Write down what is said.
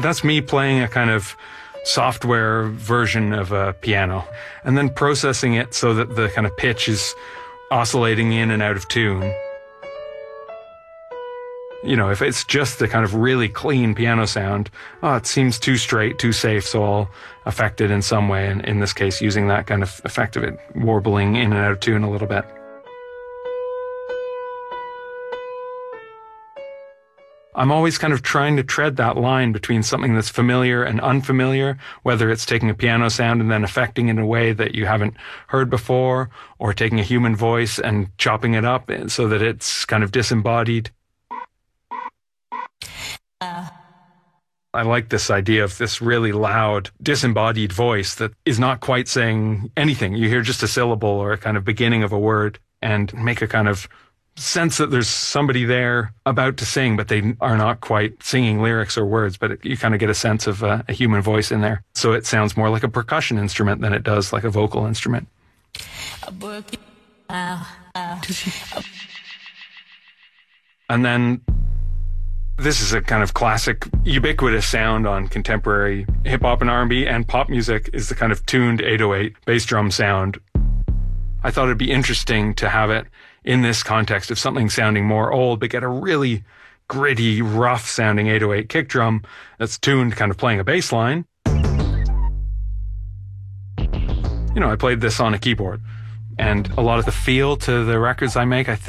That's me playing a kind of software version of a piano and then processing it so that the kind of pitch is oscillating in and out of tune. You know, if it's just the kind of really clean piano sound, it seems too straight, too safe, so I'll affect it in some way, and in this case using that kind of effect of it warbling in and out of tune a little bit. I'm always kind of trying to tread that line between something that's familiar and unfamiliar, whether it's taking a piano sound and then affecting it in a way that you haven't heard before, or taking a human voice and chopping it up so that it's kind of disembodied. I like this idea of this really loud, disembodied voice that is not quite saying anything. You hear just a syllable or a kind of beginning of a word and make a kind of sense that there's somebody there about to sing, but they are not quite singing lyrics or words, but you kind of get a sense of a human voice in there. So it sounds more like a percussion instrument than it does like a vocal instrument. And then this is a kind of classic, ubiquitous sound on contemporary hip-hop and R&B, and pop music is the kind of tuned 808 bass drum sound. I thought it'd be interesting to have it in this context of something sounding more old, but get a really gritty, rough-sounding 808 kick drum that's tuned kind of playing a bass line. You know, I played this on a keyboard, and a lot of the feel to the records I make, I think,